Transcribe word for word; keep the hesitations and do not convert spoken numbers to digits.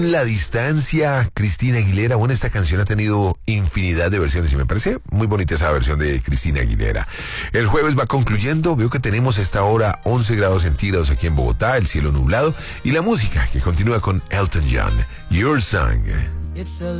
La distancia, Cristina Aguilera. Bueno, esta canción ha tenido infinidad de versiones y me parece muy bonita esa versión de Cristina Aguilera. El jueves va concluyendo, veo que tenemos a esta hora once grados centígrados aquí en Bogotá, el cielo nublado y la música que continúa con Elton John, Your Song. It's a